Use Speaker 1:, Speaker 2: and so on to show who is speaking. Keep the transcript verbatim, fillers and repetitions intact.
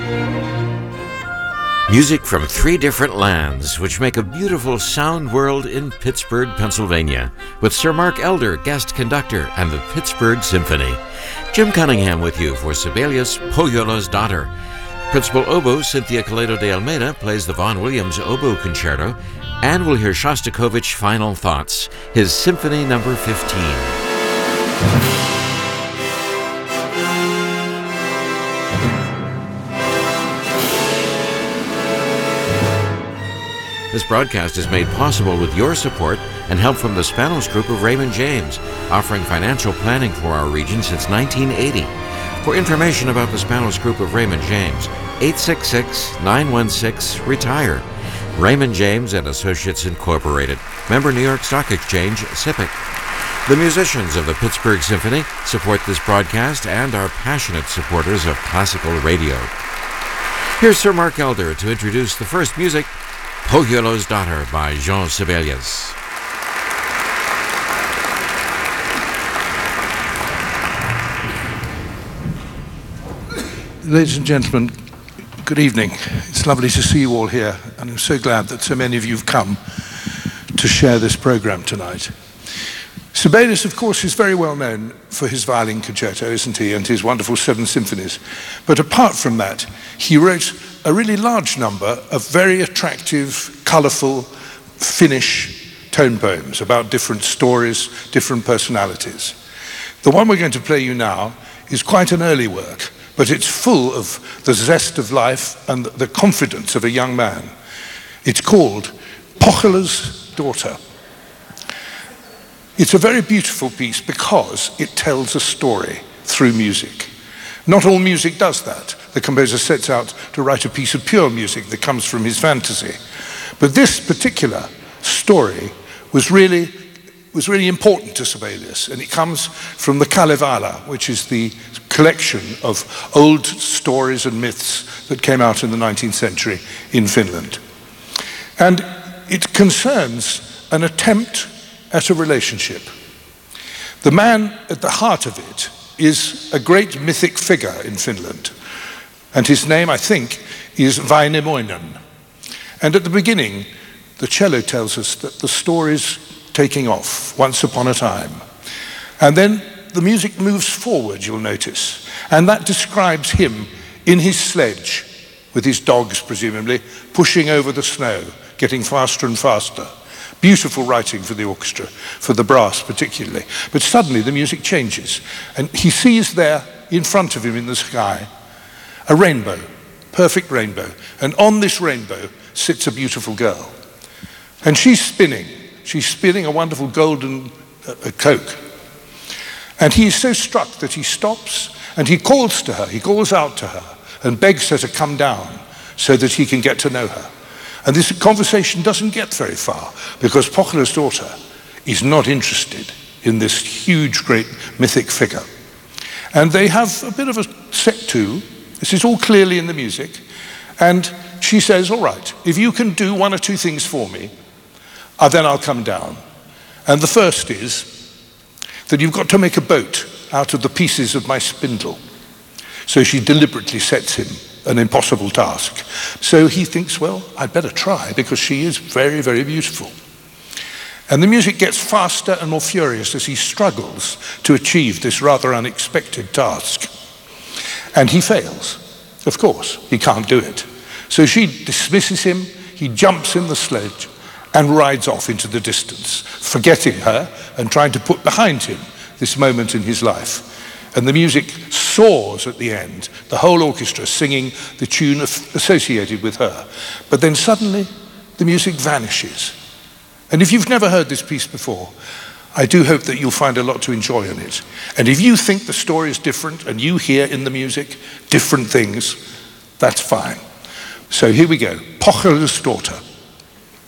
Speaker 1: Music from three different lands, which make a beautiful sound world in Pittsburgh, Pennsylvania, with Sir Mark Elder, guest conductor, and the Pittsburgh Symphony. Jim Cunningham with you for Sibelius, Pohjola's Daughter. Principal oboe Cynthia Coleto de Almeida plays the Vaughan Williams Oboe Concerto, and we'll hear Shostakovich Final Thoughts, his Symphony number fifteen. This broadcast is made possible with your support and help from the Spanos Group of Raymond James, offering financial planning for our region since nineteen eighty. For information about the Spanos Group of Raymond James, eight six six, nine one six, RETIRE. Raymond James and Associates Incorporated. Member New York Stock Exchange, S I P C. The musicians of the Pittsburgh Symphony support this broadcast and are passionate supporters of classical radio. Here's Sir Mark Elder to introduce the first music, Pohjola's Daughter by Jean Sibelius.
Speaker 2: Ladies and gentlemen, good evening. It's lovely to see you all here, and I'm so glad that so many of you have come to share this program tonight. Sibelius, of course, is very well known for his violin concerto, isn't he, and his wonderful seven symphonies. But apart from that, he wrote a really large number of very attractive, colourful Finnish tone poems about different stories, different personalities. The one we're going to play you now is quite an early work, but it's full of the zest of life and the confidence of a young man. It's called Pohjola's Daughter. It's a very beautiful piece because it tells a story through music. Not all music does that. The composer sets out to write a piece of pure music that comes from his fantasy. But this particular story was really, was really important to Sibelius, and it comes from the Kalevala, which is the collection of old stories and myths that came out in the nineteenth century in Finland. And it concerns an attempt at a relationship. The man at the heart of it is a great mythic figure in Finland. And his name, I think, is Vainamoinen. And at the beginning, the cello tells us that the story's taking off, once upon a time. And then the music moves forward, you'll notice. And that describes him in his sledge, with his dogs, presumably, pushing over the snow, getting faster and faster. Beautiful writing for the orchestra, for the brass particularly. But suddenly the music changes, and he sees there in front of him in the sky a rainbow, perfect rainbow. And on this rainbow sits a beautiful girl. And she's spinning. She's spinning a wonderful golden uh, a coke. And he is so struck that he stops and he calls to her, he calls out to her and begs her to come down so that he can get to know her. And this conversation doesn't get very far because Pohjola's daughter is not interested in this huge, great mythic figure. And they have a bit of a set to. This is all clearly in the music. And she says, all right, if you can do one or two things for me, uh, then I'll come down. And the first is that you've got to make a boat out of the pieces of my spindle. So she deliberately sets him an impossible task. So he thinks, well, I'd better try because she is very, very beautiful. And the music gets faster and more furious as he struggles to achieve this rather unexpected task. And he fails. Of course, he can't do it. So she dismisses him, he jumps in the sledge and rides off into the distance, forgetting her and trying to put behind him this moment in his life. And the music soars at the end, the whole orchestra singing the tune associated with her. But then suddenly, the music vanishes. And if you've never heard this piece before, I do hope that you'll find a lot to enjoy in it. And if you think the story is different and you hear in the music different things, that's fine. So here we go, Pohjola's Daughter.